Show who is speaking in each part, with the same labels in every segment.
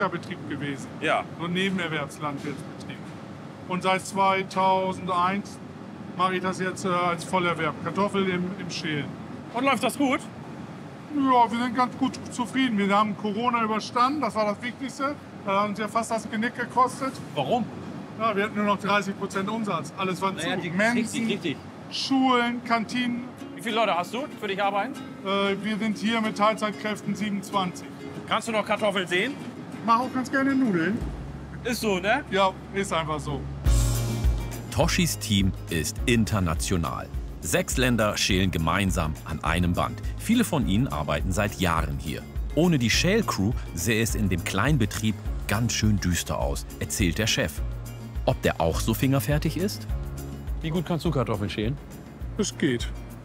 Speaker 1: Betrieb gewesen.
Speaker 2: Ja.
Speaker 1: So ein Nebenerwerbslandwirtsbetrieb. Und seit 2001 mache ich das jetzt als Vollerwerb. Kartoffel im Schälen.
Speaker 2: Und läuft das gut?
Speaker 1: Ja, wir sind ganz gut zufrieden. Wir haben Corona überstanden, das war das Wichtigste. Das hat uns ja fast das Genick gekostet.
Speaker 2: Warum?
Speaker 1: Ja, wir hatten nur noch 30% Umsatz. Alles war zu.
Speaker 2: Richtig, richtig.
Speaker 1: Schulen, Kantinen.
Speaker 2: Wie viele Leute hast du für dich arbeiten?
Speaker 1: Wir sind hier mit Teilzeitkräften 27.
Speaker 2: Kannst du noch Kartoffeln sehen?
Speaker 1: Ich mache auch ganz gerne Nudeln.
Speaker 2: Ist so, ne?
Speaker 1: Ja, ist einfach so.
Speaker 3: Toshis Team ist international. 6 Länder schälen gemeinsam an einem Band. Viele von ihnen arbeiten seit Jahren hier. Ohne die Schälcrew sähe es in dem Kleinbetrieb ganz schön düster aus, erzählt der Chef. Ob der auch so fingerfertig ist?
Speaker 4: Wie gut kannst du Kartoffeln schälen?
Speaker 1: Es geht.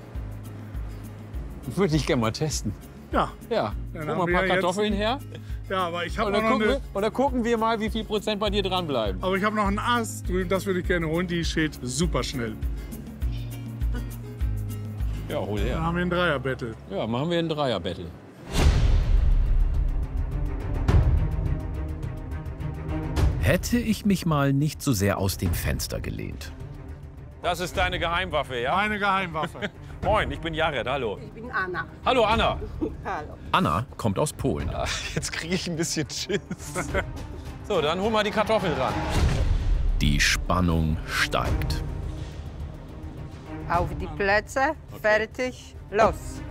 Speaker 4: Würde ich gerne mal testen.
Speaker 1: Ja.
Speaker 4: Ja,
Speaker 1: Dann
Speaker 4: hol
Speaker 1: haben
Speaker 4: mal ein
Speaker 1: wir
Speaker 4: paar
Speaker 1: ja jetzt-
Speaker 4: Kartoffeln her.
Speaker 1: Ja, aber ich habe
Speaker 4: Und
Speaker 1: noch eine.
Speaker 4: dann gucken wir mal, wie viel Prozent bei dir dranbleiben.
Speaker 1: Aber ich habe noch einen Ast drüben, das würde ich gerne holen. Die schält super schnell.
Speaker 4: Ja, hol
Speaker 1: Dann
Speaker 4: her.
Speaker 1: haben wir ein Dreier-Battle.
Speaker 4: Ja, machen wir ein Dreier-Battle.
Speaker 3: Hätte ich mich mal nicht so sehr aus dem Fenster gelehnt.
Speaker 2: Das ist deine Geheimwaffe, ja?
Speaker 1: Meine Geheimwaffe.
Speaker 2: Moin, ich bin Jared, hallo.
Speaker 5: Ich bin Anna.
Speaker 2: Hallo, Anna.
Speaker 5: Hallo.
Speaker 3: Anna kommt aus Polen.
Speaker 2: Jetzt kriege ich ein bisschen Schiss. So, dann hol mal die Kartoffeln ran.
Speaker 3: Die Spannung steigt.
Speaker 5: Auf die Plätze, fertig, los.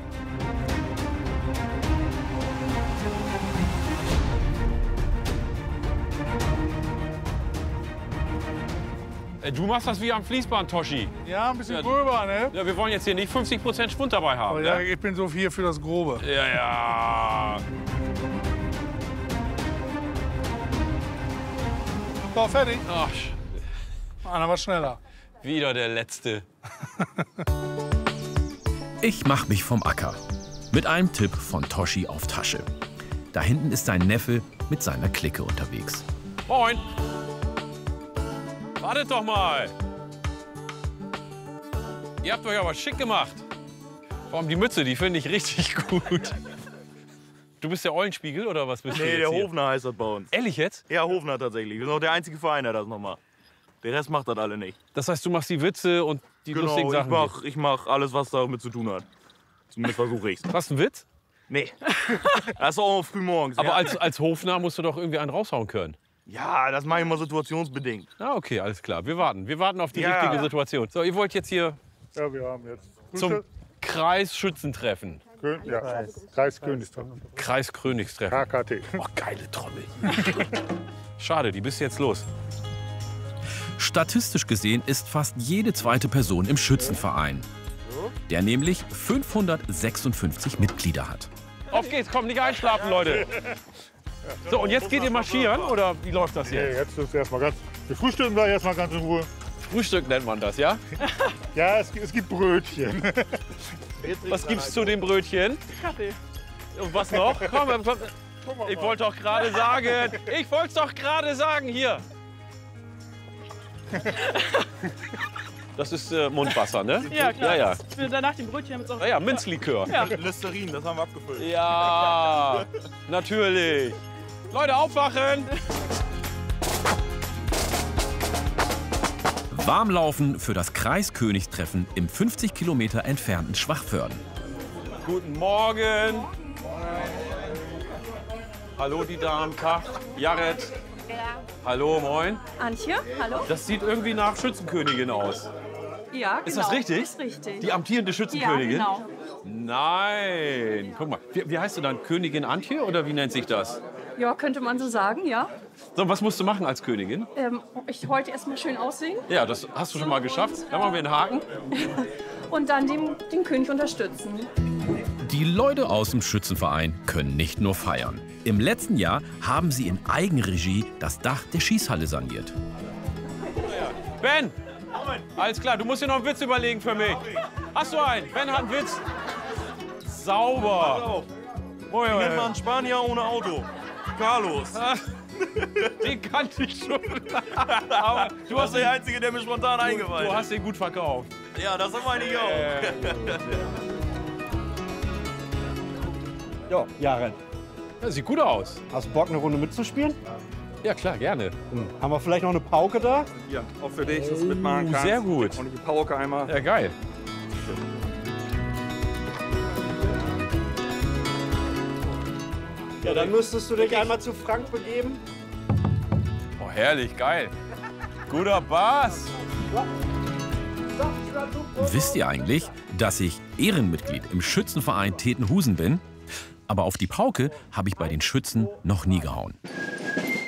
Speaker 2: Du machst das wie am Fließband, Toshi.
Speaker 1: Ja, ein bisschen
Speaker 2: Ja,
Speaker 1: gröber, ne?
Speaker 2: Ja, wir wollen jetzt hier nicht 50% Schwund dabei haben.
Speaker 1: Aber ja,
Speaker 2: Ne?
Speaker 1: ich bin so hier für das Grobe.
Speaker 2: Ja, ja.
Speaker 1: So, fertig.
Speaker 2: Ach,
Speaker 1: Einer war schneller.
Speaker 2: wieder der Letzte.
Speaker 3: Ich mach mich vom Acker. Mit einem Tipp von Toshi auf Tasche. Da hinten ist sein Neffe mit seiner Clique unterwegs.
Speaker 2: Moin. Wartet doch mal. Ihr habt euch aber schick gemacht. Vor allem die Mütze, die finde ich richtig gut. Du bist der Eulenspiegel oder was bist du
Speaker 6: Nee,
Speaker 2: jetzt
Speaker 6: der
Speaker 2: hier?
Speaker 6: Hofner heißt das bei uns.
Speaker 2: Ehrlich jetzt?
Speaker 6: Ja, Hofner tatsächlich. Wir sind auch der einzige Verein, der das noch macht. Der Rest macht das alle nicht.
Speaker 2: Das heißt, du machst die Witze und die lustigen Sachen.
Speaker 6: ich mach alles, was damit zu tun hat. Zumindest versuche ich's.
Speaker 2: Was, ein Witz?
Speaker 6: Nee. Das ist auch früh morgens.
Speaker 2: Aber
Speaker 6: ja.
Speaker 2: als Hofner musst du doch irgendwie einen raushauen können.
Speaker 6: Ja, das mache ich immer situationsbedingt.
Speaker 2: Ah, okay, alles klar. Wir warten auf die
Speaker 6: Ja.
Speaker 2: richtige Situation. So, ihr wollt jetzt hier
Speaker 1: Ja, wir haben jetzt.
Speaker 2: zum Kreisschützentreffen.
Speaker 1: Ja, Kreis Königstrafen.
Speaker 2: Kreiskönigstreffen.
Speaker 1: KKT.
Speaker 2: Oh, geile Trommel. Schade, die bist jetzt los.
Speaker 3: Statistisch gesehen ist fast jede zweite Person im Schützenverein, der nämlich 556 Mitglieder hat.
Speaker 2: Auf geht's, komm, nicht einschlafen, Leute. So, und jetzt geht ihr marschieren oder wie läuft das jetzt?
Speaker 1: Jetzt ist erstmal ganz. Wir frühstücken da erstmal ganz in Ruhe.
Speaker 2: Frühstück nennt man das, ja?
Speaker 1: Ja, es gibt Brötchen.
Speaker 2: Was gibt's zu dem Brötchen?
Speaker 5: Kaffee.
Speaker 2: Und was noch? Komm, ich wollte doch gerade sagen. Ich wollte es doch gerade sagen, hier. Das ist Mundwasser, ne?
Speaker 7: Ja, klar.
Speaker 2: Ja, ja.
Speaker 7: Danach dem Brötchen mit so.
Speaker 2: Ja, Minzlikör.
Speaker 7: Ja.
Speaker 6: Listerin, das haben wir abgefüllt.
Speaker 2: Ja, natürlich. Leute, aufwachen!
Speaker 3: Warmlaufen für das Kreiskönigstreffen im 50 Kilometer entfernten Schwachförden.
Speaker 2: Guten Morgen. Hallo, die Damen. Tag. Jared. Hallo, moin.
Speaker 7: Antje, hallo?
Speaker 2: Das sieht irgendwie nach Schützenkönigin aus.
Speaker 7: Ja, genau.
Speaker 2: Ist das richtig?
Speaker 7: Ist richtig.
Speaker 2: Die amtierende Schützenkönigin?
Speaker 7: Ja, genau.
Speaker 2: Nein. Guck mal, wie heißt du dann? Königin Antje oder wie nennt sich das?
Speaker 7: Ja, könnte man so sagen, ja.
Speaker 2: So, was musst du machen als Königin?
Speaker 7: Ich heute erstmal schön aussehen
Speaker 2: Ja, das hast du schon mal geschafft. Dann machen wir einen Haken.
Speaker 7: und dann den König unterstützen.
Speaker 3: Die Leute aus dem Schützenverein können nicht nur feiern. Im letzten Jahr haben sie in Eigenregie das Dach der Schießhalle saniert.
Speaker 2: Ben! Alles klar, du musst dir noch einen Witz überlegen für mich. Hast du einen? Ben hat einen Witz. Sauber. Moin,
Speaker 6: Nennt
Speaker 2: moin.
Speaker 6: man Spanier ohne Auto. Carlos.
Speaker 2: Den kannte ich schon. Aber du hast
Speaker 6: der Einzige, der mir spontan eingefallen
Speaker 2: Du
Speaker 6: ist.
Speaker 2: hast den gut verkauft.
Speaker 6: Ja, das meine ich auch.
Speaker 8: Ja, Jared.
Speaker 4: Ja, sieht gut aus.
Speaker 8: Hast du Bock, eine Runde mitzuspielen?
Speaker 4: Ja, klar, gerne.
Speaker 8: Haben wir vielleicht noch eine Pauke da?
Speaker 9: Ja, auch für dich, dass du mitmachen kannst.
Speaker 4: Sehr gut.
Speaker 9: Und die Pauke einmal.
Speaker 4: Ja, geil.
Speaker 8: Ja, dann müsstest du dich einmal zu Frank begeben.
Speaker 2: Oh, herrlich, geil. Guter Bass.
Speaker 3: Wisst ihr eigentlich, dass ich Ehrenmitglied im Schützenverein Tetenhusen bin? Aber auf die Pauke habe ich bei den Schützen noch nie gehauen.